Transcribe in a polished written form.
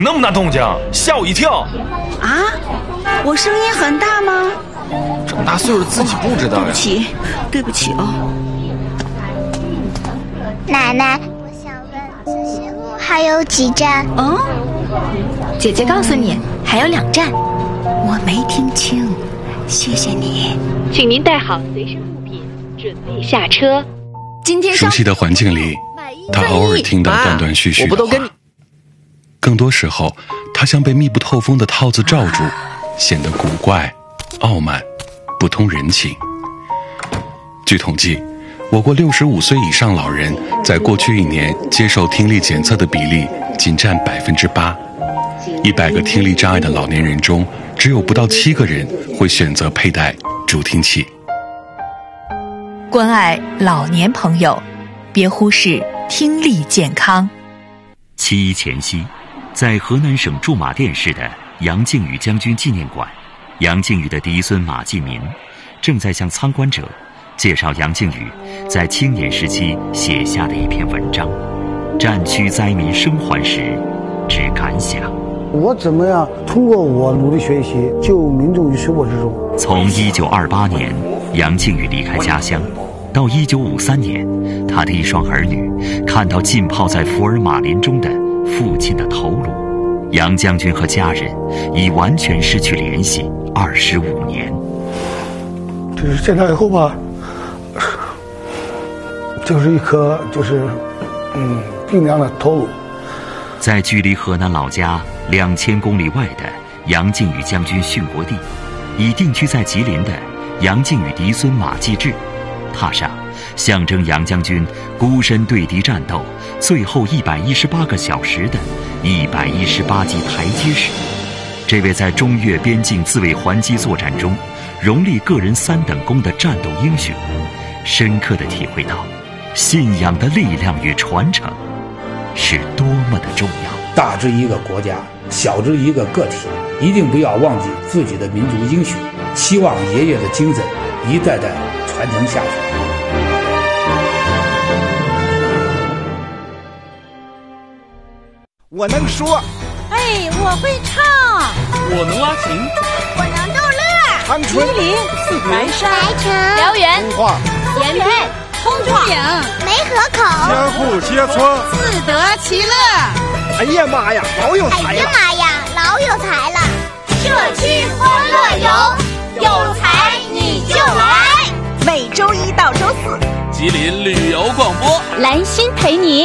那么大动静，吓我一跳！ 啊，我声音很大吗？ 这么大岁数自己不知道呀。 对不起哦。 奶奶，我想问这些路还有几站？ 姐姐告诉你，还有2站。 我没听清，谢谢你。 请您带好随身物品，准备下车。 今天熟悉的环境里，他偶尔听到断断续续的话，更多时候他像被密不透风的套子罩住，显得古怪、傲慢、不通人情。据统计，我国65岁以上老人在过去1年接受听力检测的比例仅占8%，100个听力障碍的老年人中，只有不到7个人会选择佩戴助听器。 关爱老年朋友，别忽视听力健康。 7一前夕，在河南省驻马店市的杨靖宇将军纪念馆，杨靖宇的嫡孙马继民正在向参观者介绍杨靖宇在青年时期写下的一篇文章《战区灾民生还时之感想》。 我怎么样通过我努力学习，救民众于水火之中。 从1928年杨靖宇离开家乡，到1953年，他的一双儿女看到浸泡在福尔马林中的父亲的头颅，杨将军和家人已完全失去联系25年。 就是见他以后吧，就是一颗冰凉的头颅。 在距离河南老家2000公里外的杨靖宇将军殉国地，已定居在吉林的杨靖宇嫡孙马继志，踏上象征杨将军孤身对敌战斗最后118个小时的118级台阶时，这位在中越边境自卫还击作战中荣立个人3等功的战斗英雄，深刻地体会到信仰的力量与传承是多么的重要。 大至一个国家，小至一个个体，一定不要忘记自己的民族英雄，希望爷爷的精神一代代传承下去。 我能说， 我会唱， 我能拉琴， 我能逗乐。 长春、 吉林、白山、 白城、 辽源、 通化、 延边、通化、 梅河口、 相互接村， 自得其乐。 哎呀妈呀，老有才了！ 哎呀妈呀，老有才了！ 社区欢乐游，有才你就来。 每周1到周4， 吉林旅游广播， 兰心陪你。